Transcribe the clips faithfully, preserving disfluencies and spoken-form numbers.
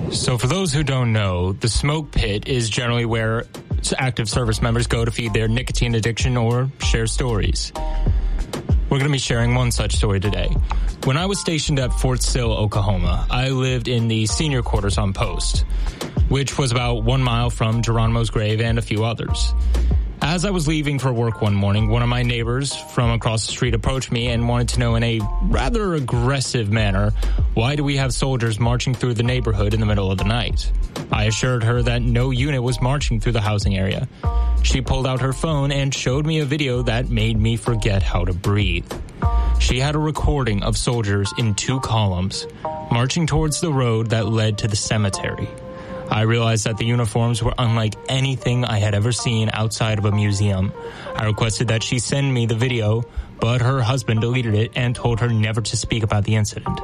So for those who don't know, the smoke pit is generally where active service members go to feed their nicotine addiction or share stories. We're going to be sharing one such story today. When I was stationed at Fort Sill, Oklahoma, I lived in the senior quarters on post, which was about one mile from Geronimo's grave and a few others. As I was leaving for work one morning, one of my neighbors from across the street approached me and wanted to know in a rather aggressive manner, why do we have soldiers marching through the neighborhood in the middle of the night? I assured her that no unit was marching through the housing area. She pulled out her phone and showed me a video that made me forget how to breathe. She had a recording of soldiers in two columns, marching towards the road that led to the cemetery. I realized that the uniforms were unlike anything I had ever seen outside of a museum. I requested that she send me the video, but her husband deleted it and told her never to speak about the incident.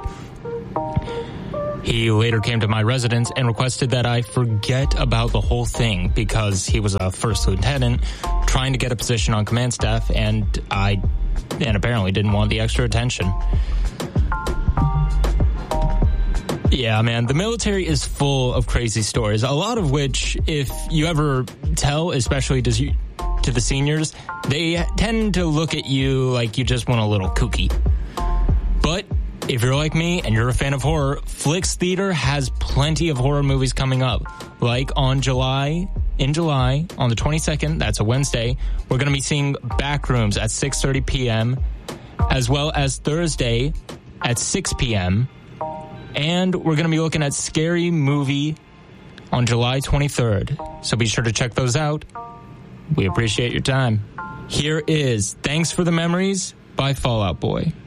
He later came to my residence and requested that I forget about the whole thing because he was a first lieutenant trying to get a position on command staff, and I and apparently didn't want the extra attention. Yeah, man, the military is full of crazy stories, a lot of which, if you ever tell, especially to, you, to the seniors, they tend to look at you like you just want a little kooky. But if you're like me and you're a fan of horror, Flix Theater has plenty of horror movies coming up. Like on July, in July, on the twenty-second, that's a Wednesday, we're going to be seeing Backrooms at six thirty p.m., as well as Thursday at six p.m., and we're going to be looking at Scary Movie on July twenty-third. So be sure to check those out. We appreciate your time. Here is Thanks for the Memories by Fall Out Boy.